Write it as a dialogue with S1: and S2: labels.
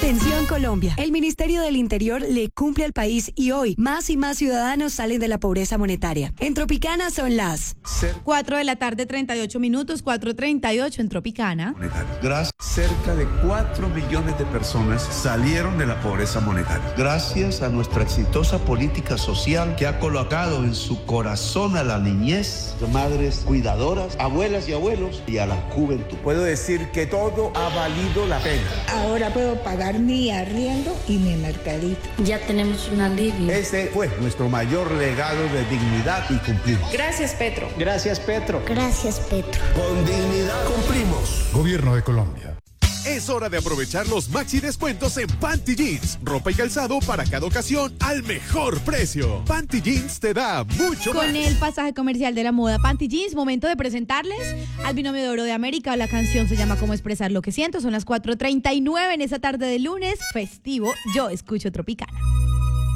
S1: Atención Colombia, el Ministerio del Interior le cumple al país y hoy más y más ciudadanos salen de la pobreza monetaria. En Tropicana son las
S2: 4 de la tarde, 38 minutos, 4:38 en Tropicana.
S3: Gracias, cerca de 4 millones de personas salieron de la pobreza monetaria. Gracias a nuestra exitosa política social que ha colocado en su corazón a la niñez, madres cuidadoras, abuelas y abuelos y a la juventud.
S4: Puedo decir que todo ha valido la pena.
S5: Ahora puedo pagar mi arriendo y mi mercadito.
S6: Ya tenemos un alivio.
S4: Este fue nuestro mayor legado de dignidad y cumplimos.
S7: Gracias, Petro.
S4: Gracias, Petro.
S6: Gracias, Petro.
S8: Con dignidad cumplimos.
S9: Gobierno de Colombia.
S10: Es hora de aprovechar los maxi descuentos en Panty Jeans. Ropa y calzado para cada ocasión al mejor precio. Panty Jeans te da mucho más.
S2: Con el pasaje comercial de la moda Panty Jeans, momento de presentarles al binomio de oro de América. La canción se llama Cómo expresar lo que siento. Son las 4:39 en esa tarde de lunes festivo. Yo escucho Tropicana.